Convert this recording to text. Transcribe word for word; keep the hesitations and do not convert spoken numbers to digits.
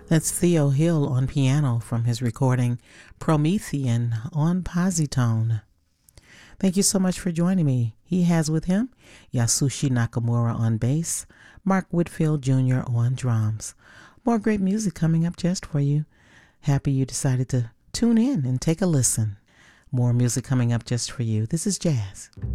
That's Theo Hill on piano from his recording Promethean on Positone. Thank you so much for joining me. He has with him Yasushi Nakamura on bass, Mark Whitfield Junior on drums. More great music coming up just for you. Happy you decided to tune in and take a listen. More music coming up just for you. This is Jazz.